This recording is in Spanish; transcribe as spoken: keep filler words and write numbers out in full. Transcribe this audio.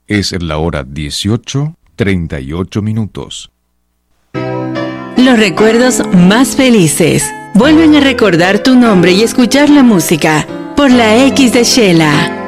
Es la hora dieciocho, treinta y ocho minutos. Los recuerdos más felices vuelven a recordar tu nombre y escuchar la música por la X de Shela.